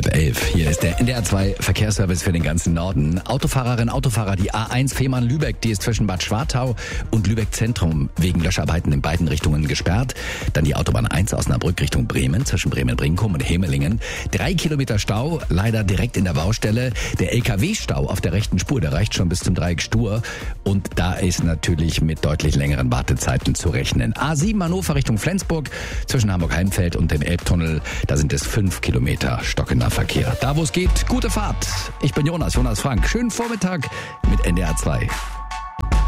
11:11. Hier ist der NDR 2 Verkehrsservice für den ganzen Norden. Autofahrerinnen, Autofahrer, die A1 Fehmarn-Lübeck, die ist zwischen Bad Schwartau und Lübeck Zentrum wegen Löscharbeiten in beiden Richtungen gesperrt. Dann die Autobahn 1 Osnabrück Richtung Bremen, zwischen Bremen-Brinkum und Hemelingen. 3 Kilometer Stau, leider direkt in der Baustelle. Der LKW-Stau auf der rechten Spur, der reicht schon bis zum Dreieck Stur. Und da ist natürlich mit deutlich längeren Wartezeiten zu rechnen. A7 Hannover Richtung Flensburg, zwischen Hamburg-Heimfeld und dem Elbtunnel, da sind es 5 Kilometer stockender Verkehr. Da wo es geht, gute Fahrt. Ich bin Jonas Frank. Schönen Vormittag mit NDR 2.